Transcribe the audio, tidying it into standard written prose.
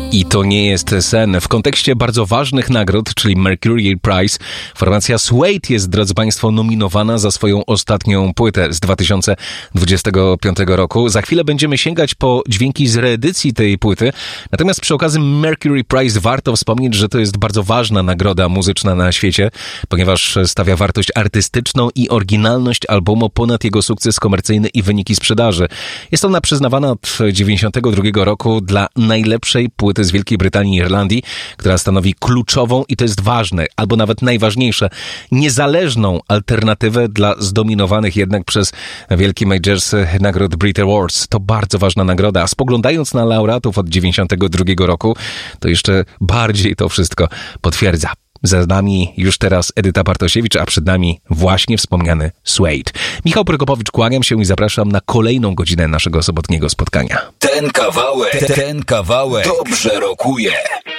I to nie jest sen. W kontekście bardzo ważnych nagród, czyli Mercury Prize, formacja Suede jest, drodzy Państwo, nominowana za swoją ostatnią płytę z 2025 roku. Za chwilę będziemy sięgać po dźwięki z reedycji tej płyty. Natomiast przy okazji Mercury Prize warto wspomnieć, że to jest bardzo ważna nagroda muzyczna na świecie, ponieważ stawia wartość artystyczną i oryginalność albumu ponad jego sukces komercyjny i wyniki sprzedaży. Jest ona przyznawana od 1992 roku dla najlepszej płyty z Wielkiej Brytanii i Irlandii, która stanowi kluczową, i to jest ważne, albo nawet najważniejsze, niezależną alternatywę dla zdominowanych jednak przez wielkie majors nagród Brit Awards. To bardzo ważna nagroda, a spoglądając na laureatów od 1992 roku, to jeszcze bardziej to wszystko potwierdza. Za nami już teraz Edyta Bartosiewicz, a przed nami właśnie wspomniany Suede. Michał Prokopowicz, kłaniam się i zapraszam na kolejną godzinę naszego sobotniego spotkania. Ten kawałek dobrze rokuje.